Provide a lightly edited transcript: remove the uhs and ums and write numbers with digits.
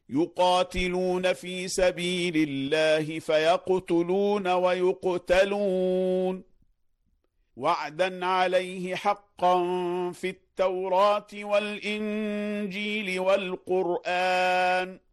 يقاتلون في سبيل الله فيقتلون ويقتلون، وعدا عليه حقا في التوراة والإنجيل والقرآن.